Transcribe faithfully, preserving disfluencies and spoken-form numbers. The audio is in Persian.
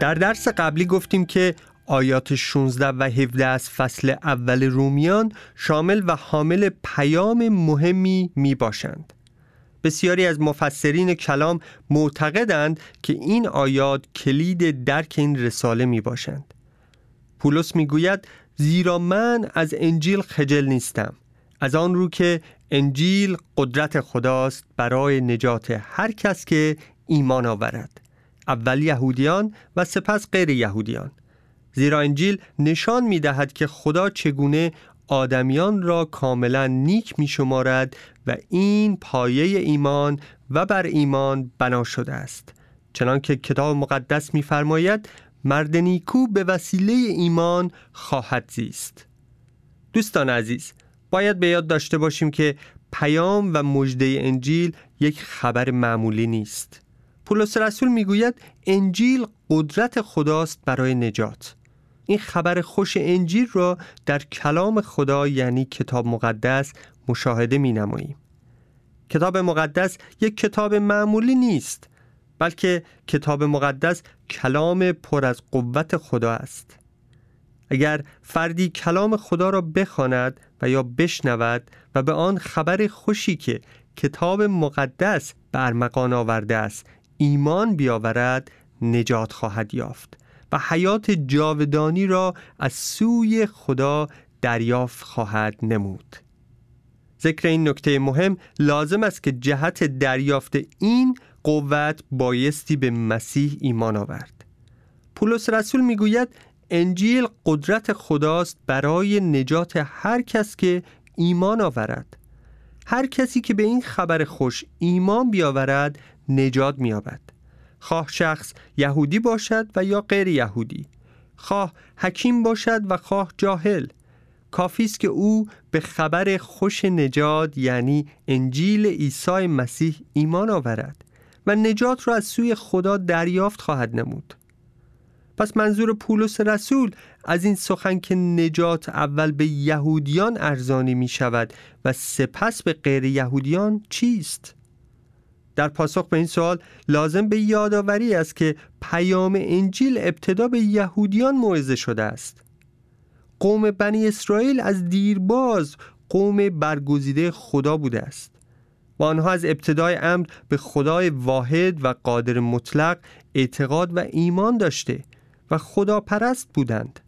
در درس قبلی گفتیم که آیات شانزده و هفده از فصل اول رومیان شامل و حامل پیام مهمی می باشند. بسیاری از مفسرین کلام معتقدند که این آیات کلید درک این رساله می باشند. پولس می گوید زیرا من از انجیل خجل نیستم، از آن رو که انجیل قدرت خداست برای نجات هر کس که ایمان آورد، اول یهودیان و سپس غیر یهودیان. زیرا انجیل نشان می دهد که خدا چگونه آدمیان را کاملا نیک می شمارد و این پایه ایمان و بر ایمان بنا شده است. چنانکه کتاب مقدس می فرماید مرد نیکو به وسیله ایمان خواهد زیست. دوستان عزیز، باید به یاد داشته باشیم که پیام و مژده انجیل یک خبر معمولی نیست. پولس رسول میگوید انجیل قدرت خداست برای نجات. این خبر خوش انجیل را در کلام خدا یعنی کتاب مقدس مشاهده می نماییم. کتاب مقدس یک کتاب معمولی نیست، بلکه کتاب مقدس کلام پر از قوت خدا است. اگر فردی کلام خدا را بخواند و یا بشنود و به آن خبر خوشی که کتاب مقدس به ارمغان آورده است ایمان بیاورد، نجات خواهد یافت و حیات جاودانی را از سوی خدا دریافت خواهد نمود. ذکر این نکته مهم لازم است که جهت دریافت این قوت بایستی به مسیح ایمان آورد. پولس رسول میگوید انجیل قدرت خداست برای نجات هر کس که ایمان آورد. هر کسی که به این خبر خوش ایمان بیاورد نجات می‌یابد. خواه شخص یهودی باشد و یا غیر یهودی، خواه حکیم باشد و خواه جاهل، کافی است که او به خبر خوش نجات یعنی انجیل عیسی مسیح ایمان آورد و نجات را از سوی خدا دریافت خواهد نمود. پس منظور پولس رسول از این سخن که نجات اول به یهودیان ارزانی می شود و سپس به غیر یهودیان چیست؟ در پاسخ به این سوال لازم به یادآوری است که پیام انجیل ابتدا به یهودیان موعظه شده است. قوم بنی اسرائیل از دیرباز قوم برگزیده خدا بوده است و آنها از ابتدای امر به خدای واحد و قادر مطلق اعتقاد و ایمان داشته و خدا پرست بودند.